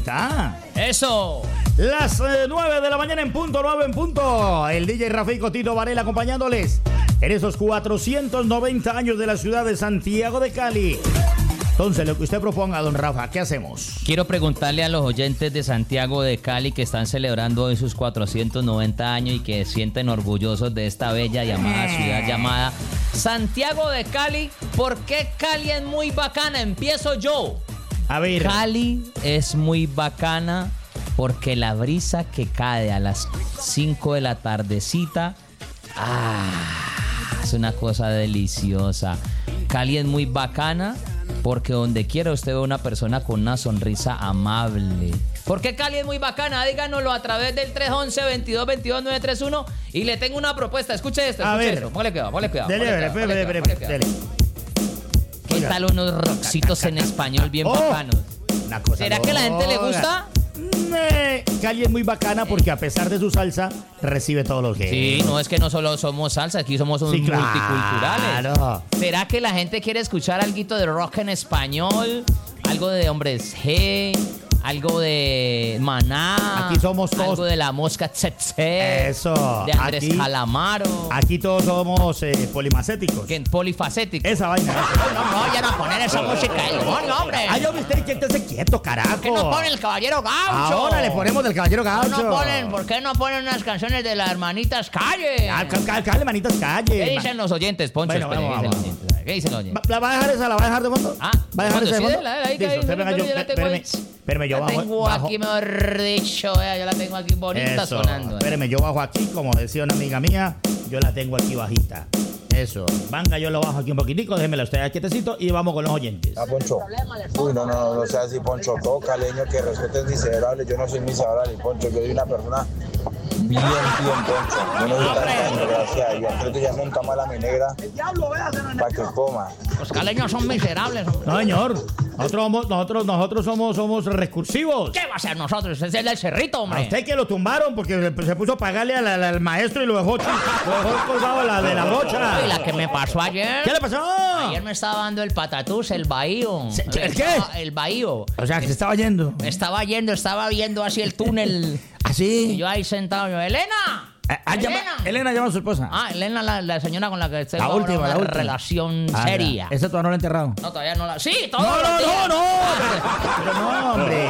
está. ¡Eso! Las 9 de la mañana en punto, 9 en punto. El DJ Rafico Tito Varela acompañándoles en esos 490 años de la ciudad de Santiago de Cali. Entonces, lo que usted proponga, don Rafa, ¿qué hacemos? Quiero preguntarle a los oyentes de Santiago de Cali que están celebrando hoy sus 490 años y que sienten orgullosos de esta bella llamada ciudad llamada Santiago de Cali. ¿Por qué Cali es muy bacana? Empiezo yo. A ver. Cali es muy bacana porque la brisa que cae a las 5 de la tardecita, es una cosa deliciosa. Cali es muy bacana porque donde quiera usted ve una persona con una sonrisa amable. ¿Por qué Cali es muy bacana? Díganoslo a través del 311-2222-931 y le tengo una propuesta. Escuche esto, A ver. esto. Póngale cuidado. Dele. ¿Qué tal unos rockcitos en español bien bacanos? Una cosa ¿Será que a la gente le gusta? Cali es muy bacana porque a pesar de su salsa, recibe todos los géneros. Sí, no es que no solo somos salsa, aquí somos multiculturales. Claro. ¿Será que la gente quiere escuchar algo de rock en español? Algo de Hombres G, algo de Maná. Aquí somos todos. Algo de La Mosca Tsetse. Eso. De Andrés aquí, Calamaro. Aquí todos somos polimacéticos. Polifacéticos. Esa vaina. No, vayan a poner esa música del demonio, hombre. Ay, yo usted que esté quieto, carajo. ¿Por qué no ponen el Caballero Gaucho? Ahora le ponemos del Caballero Gaucho. ¿Por qué no ponen unas canciones de las Hermanitas Calle? Cale, manitas, calle. ¿Qué dicen los oyentes, Poncho? Bueno, vamos. ¿Qué dicen los oyentes? ¿La va a dejar esa? ¿La va a dejar de fondo? ¿Va a dejar esa de fondo? Ahí, Listo, usted venga, yo la tengo bajo. aquí, mejor dicho, yo la tengo aquí bonita Eso, sonando. espéreme, yo bajo aquí, como decía una amiga mía, yo la tengo aquí bajita. Eso, venga, yo lo bajo aquí un poquitico, déjemela usted quietecito y vamos con los oyentes. Poncho. Uy, no sea así, Poncho. Todo caleño que respete es miserable. Yo no soy miserable, Poncho. Yo soy una persona bien, Poncho. Yo no soy tan daño, gracias a Dios. Entonces ya montamos a la mi negra para que coma. Los caleños son miserables. No, señor. Nosotros somos recursivos. ¿Qué va a ser nosotros? Ese es el del cerrito, A hombre. usted que lo tumbaron porque se puso a pagarle al maestro y lo dejó colgado de la brocha. Y la que me pasó ayer. ¿Qué le pasó? Ayer me estaba dando el patatús, el bahío. ¿El qué? El bahío. O sea, que se estaba yendo. Estaba viendo así el túnel. Y ¿Así? yo ahí sentado, ¡Elena! Elena llama a su esposa. Elena, la señora con la que tengo La última. relación seria. ¿Esa todavía no la ha enterrado? No, todavía no la... ¡Sí, todos los días! Pero no, hombre.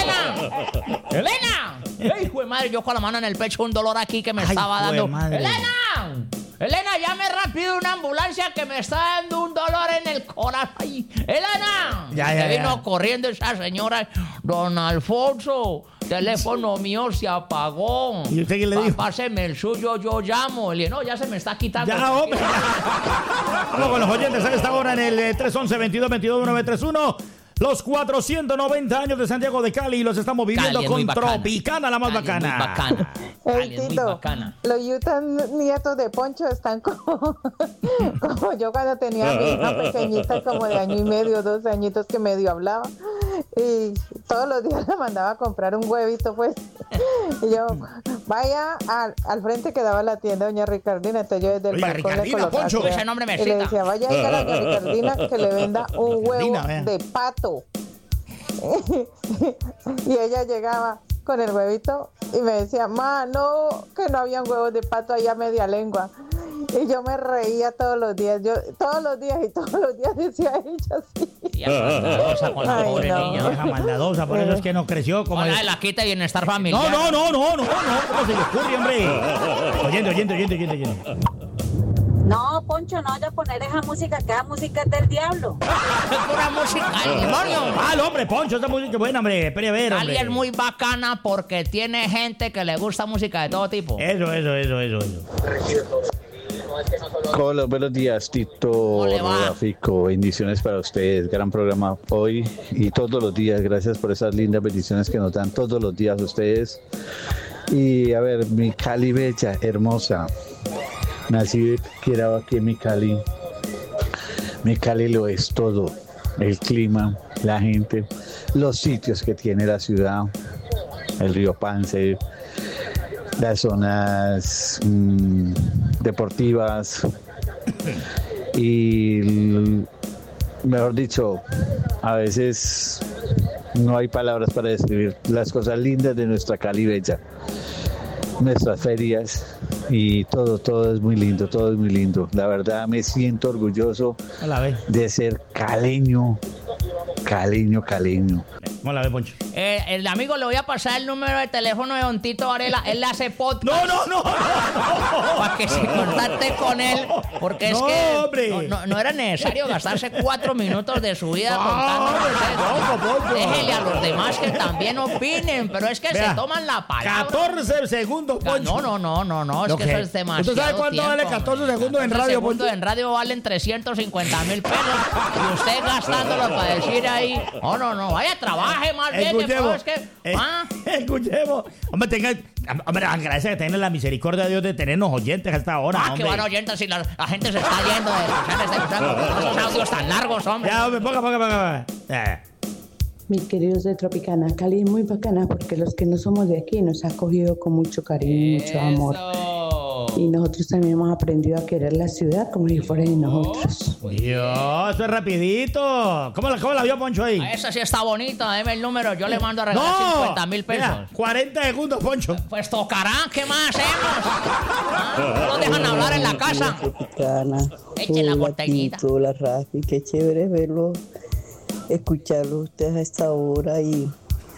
¡Elena! ¡Ey, hijo de madre! Yo con la mano en el pecho, un dolor aquí que me estaba hijo de dando. madre. ¡Elena, llame rápido una ambulancia que me está dando un dolor en el corazón! ¡Ay, Elena! Ya. Vino corriendo esa señora. Don Alfonso, teléfono mío se apagó. ¿Y usted qué le dijo? Páseme el suyo, yo llamo. Le dije, no, ya se me está quitando. Ya, hombre. Vamos con los oyentes a esta hora en el 311-2222-931. Los 490 años de Santiago de Cali los estamos viviendo con Tropicana, la más bacana. Muy bacana. Cali es muy bacana. Los yutas nietos de Poncho están como yo cuando tenía a mi hija pequeñita, como de 1 año y medio, 2 añitos, que medio hablaba. Y todos los días le mandaba a comprar un huevito, pues. Y yo, vaya al frente que daba la tienda doña Ricardina. Entonces yo desde el balcón le colocaba. Poncho, ese nombre me y le decía, vaya a la doña Ricardina que le venda un huevo de pato. Y ella llegaba con el huevito y me decía, ma, no, que no habían huevos de pato allá a media lengua. Y yo me reía todos los días decía ella así. Ya maldadosa con la pobre niña. Vieja maldadosa, por eso es que no creció como Hola, la quita y bienestar familiar. No, ¿cómo se le ocurre, hombre? Oyente. No, Poncho, no vaya a poner esa música, que esa música es del diablo. Es pura música del demonio. Hombre, Poncho, esa música es buena, hombre. Espere a ver, hombre. Cali es muy bacana porque tiene gente que le gusta música de todo tipo. Eso. Hola, buenos días, Tito, Rafico, bendiciones para ustedes, gran programa hoy y todos los días, gracias por esas lindas bendiciones que nos dan todos los días ustedes. Y a ver, mi Cali bella, hermosa, nací criado aquí en mi Cali lo es todo, el clima, la gente, los sitios que tiene la ciudad, el río Pance, las zonas deportivas y, mejor dicho, a veces No hay palabras para describir las cosas lindas de nuestra Cali bella. Nuestras ferias y todo es muy lindo, todo es muy lindo. La verdad me siento orgulloso de ser caleño. ¿Cómo la ve, Poncho? El amigo, le voy a pasar el número de teléfono de Don Tito Varela. Él le hace podcast. No. Para que se contacte con él. Porque es que hombre. no era necesario gastarse 4 minutos de su vida contando. Poncho. Déjele a los demás que también opinen. Pero es que se toman la palabra. 14 segundos, Poncho. No. Es que eso es demasiado. ¿Usted sabe cuánto vale 14 segundos en radio, Poncho? En radio valen 350,000 pesos. Y usted gastándolo para decir ahí. No. Vaya, trabaje más bien. Escuchemos. Hombre, agradece que tenga la misericordia de Dios de tenernos oyentes hasta ahora, hombre. Qué van oyentes si la gente se está yendo de escuchar esos audios tan largos, hombre. Ya, hombre, ponga. Mis queridos de Tropicana, Cali es muy bacana porque los que no somos de aquí nos ha acogido con mucho cariño, mucho amor. Y nosotros también hemos aprendido a querer la ciudad como si fuera de nosotros. Dios, eso es rapidito. ¿Cómo la vio, Poncho, ahí? Esa sí está bonita, deme el número. Yo le mando a regalar 50,000 pesos. Mira, 40 segundos, Poncho. Pues tocará, ¿qué más hacemos? No nos dejan hablar en la casa. Tropicana. Eche la botellita. Hola, Rafi, qué chévere verlo, escucharlo ustedes a esta hora y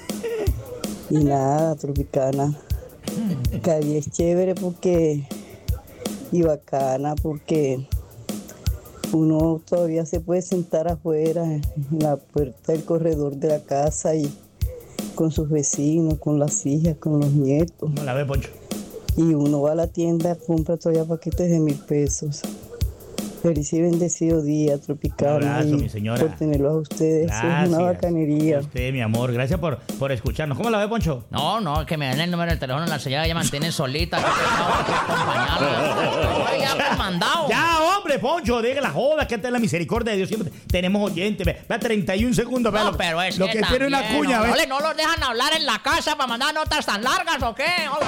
nada, Tropicana. Cali es chévere y bacana porque uno todavía se puede sentar afuera en la puerta del corredor de la casa y con sus vecinos, con las hijas, con los nietos. ¿Cómo la ve, Poncho? Y uno va a la tienda, compra todavía paquetes de 1,000 pesos. Feliz y bendecido día, Tropicana. Un abrazo, mi señora. Por tenerlos a ustedes. Gracias. Es una bacanería. A usted, mi amor. Gracias por escucharnos. ¿Cómo la ve, Poncho? No, que me den el número del teléfono. La señora ya mantiene solita. Que acompañarla. Ya mandado. Ya, hombre, Poncho. Deje la joda. Que esta es la misericordia de Dios. Siempre tenemos oyentes. Vea, 31 segundos. Vea, pero es lo que tiene una cuña. No los dejan hablar en la casa para mandar notas tan largas, ¿o qué?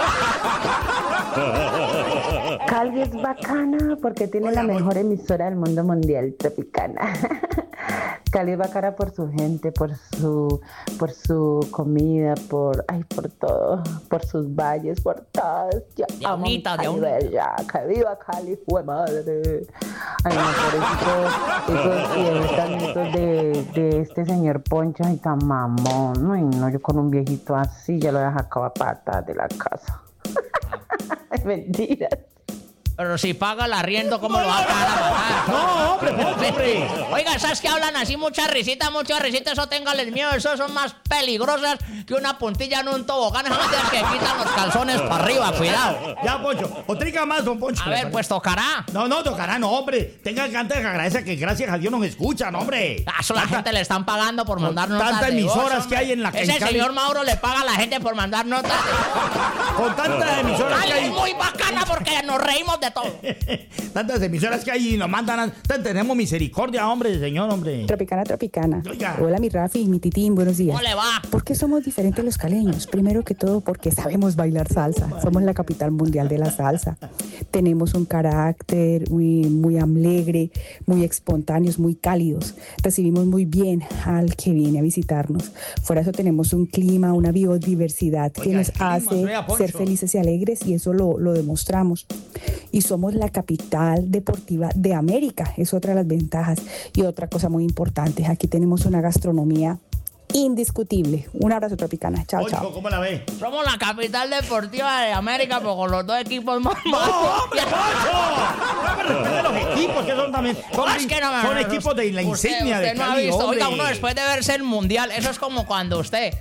Cali es bacana porque tiene la mejor emisora del mundo mundial, Tropicana. Cali es bacana por su gente, por su comida, por todo, por sus valles, por todo. Yo amo mi Cali bella, que viva Cali, fue madre. Ay, no, por eso, de este señor Poncho, ay, tan mamón. Ay, no, yo con un viejito así ya lo dejaba a patas de la casa. Mentiras. Pero si paga el arriendo, ¿cómo lo va a pagar a matar? No, hombre. Oiga, esas que hablan así, muchas risitas, eso téngales miedo. Esos son más peligrosas que una puntilla en un tobogán. Esas que quitan los calzones para arriba, cuidado. Ya, Poncho. Otrica más, don Poncho. A ver, pues tocará. No, tocará, no, hombre. Tenga que antes agradecer que gracias a Dios nos escuchan, hombre. Eso la gente le están pagando por mandar notas. Tantas emisoras que hay en la Ese señor Mauro le paga a la gente por mandar notas. Con tantas emisoras que hay. Es muy bacana porque nos reímos de todo. Tantas emisoras que hay y nos mandan. Tenemos misericordia, hombre, señor, hombre. Tropicana. Oiga. Hola, mi Rafi, mi Titín, buenos días. ¿Cómo le va? ¿Por qué somos diferentes los caleños? Primero que todo, porque sabemos bailar salsa. Somos la capital mundial de la salsa. Tenemos un carácter muy alegre, muy espontáneos, muy cálidos. Recibimos muy bien al que viene a visitarnos. Fuera de eso tenemos un clima, una biodiversidad que nos hace ser felices y alegres, y eso lo demostramos. Y somos la capital deportiva de América. Es otra de las ventajas. Y otra cosa muy importante, aquí tenemos una gastronomía indiscutible. Un abrazo, Tropicana. Chao, Poncho, chao. ¿cómo la ve? Somos la capital deportiva de América, pero con los dos equipos más ¡No, hombre, Poncho! No me los equipos que son también. Son equipos de la insignia de Cali, no ha visto. hombre. Oiga, uno después de verse el mundial, eso es como cuando usted...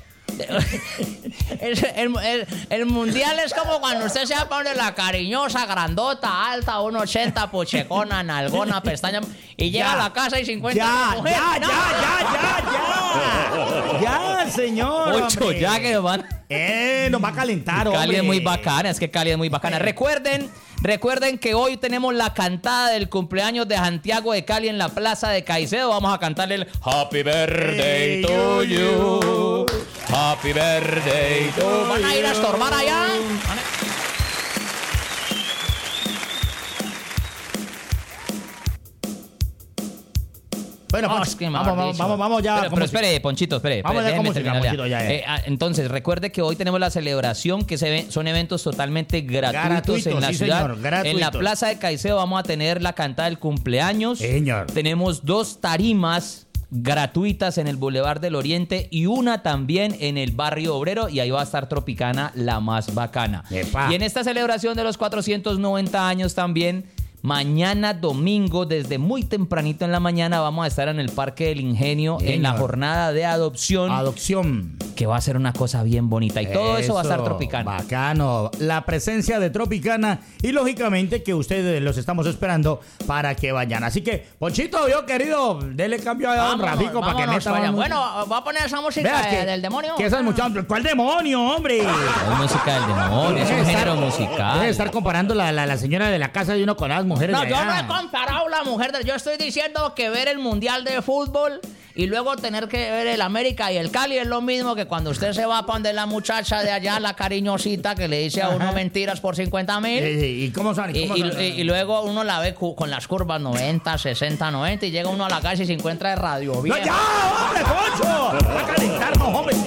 el mundial es como cuando usted se va a poner la cariñosa, grandota, alta, 1.80, puchecona, nalgona, pestaña, y llega a la casa y 50 mujeres. Ya, señor. Mucho, ya que van. Nos va a calentar, hombre. Cali es muy bacana, es que Cali es muy bacana. Recuerden que hoy tenemos la cantada del cumpleaños de Santiago de Cali en la Plaza de Caicedo. Vamos a cantarle el Happy Birthday to you. Happy Birthday to you. ¿Van a ir a estorbar allá? Bueno, es que mejor vamos dicho. ya. Pero espere, Ponchito, espere. Vamos ya con déjeme música, terminar Ponchito, ya. Entonces, recuerde que hoy tenemos la celebración, que son eventos totalmente gratuitos en la sí, ciudad. señor, gratuitos. En la Plaza de Caicedo vamos a tener la cantada del cumpleaños. Señor. Tenemos 2 tarimas gratuitas en el Boulevard del Oriente y una también en el Barrio Obrero, y ahí va a estar Tropicana, la más bacana. Epa. Y en esta celebración de los 490 años también, mañana domingo, desde muy tempranito en la mañana, vamos a estar en el Parque del Ingenio en la jornada de adopción, que va a ser una cosa bien bonita, y todo eso va a estar Tropicana. Bacano, la presencia de Tropicana, y lógicamente que ustedes los estamos esperando para que vayan. Así que, Ponchito, yo querido, dele cambio a don Rafico para que meta. Bueno, voy a poner esa música del demonio. ¿Qué esas muchachos? ¿Cuál demonio, hombre? Es música del demonio, es un género musical. Debe estar comparando la señora de la casa de uno con las mujeres. No, de yo allá. no he comparado la mujer. Yo estoy diciendo que ver el Mundial de Fútbol y luego tener que ver el América y el Cali es lo mismo que cuando usted se va para donde la muchacha de allá, la cariñosita, que le dice a uno mentiras por 50,000. ¿Y cómo son? Y luego uno la ve con las curvas 90, 60, 90 y llega uno a la casa y se encuentra de Radio ¡No, Vieja. ya, hombre, Poncho! ¡Va a calentarnos, hombre!